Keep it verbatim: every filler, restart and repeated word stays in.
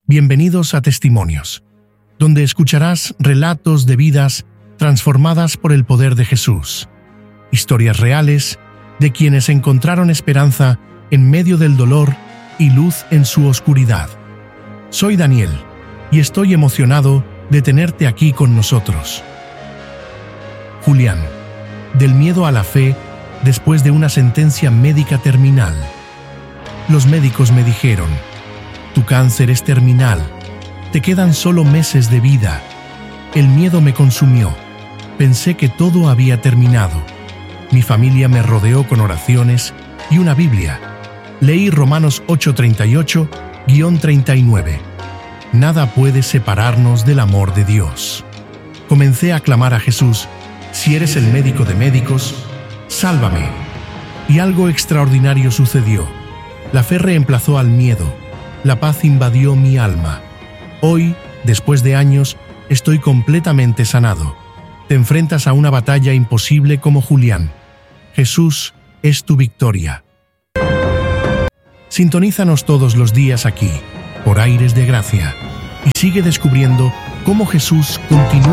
Bienvenidos a Testimonios, donde escucharás relatos de vidas transformadas por el poder de Jesús. Historias reales de quienes encontraron esperanza en medio del dolor y luz en su oscuridad. Soy Daniel y estoy emocionado de tenerte aquí con nosotros. Julián, del miedo a la fe después de una sentencia médica terminal. Los médicos me dijeron: tu cáncer es terminal, te quedan solo meses de vida. El miedo me consumió, pensé que todo había terminado. Mi familia me rodeó con oraciones y una Biblia. Leí Romanos ocho treinta y ocho a treinta y nueve. Nada puede separarnos del amor de Dios. Comencé a clamar a Jesús: si eres el médico de médicos, sálvame. Y algo extraordinario sucedió. La fe reemplazó al miedo. La paz invadió mi alma. Hoy, después de años, estoy completamente sanado. Te enfrentas a una batalla imposible como Julián. Jesús es tu victoria. Sintonízanos todos los días aquí, por Aires de Gracia, y sigue descubriendo cómo Jesús continúa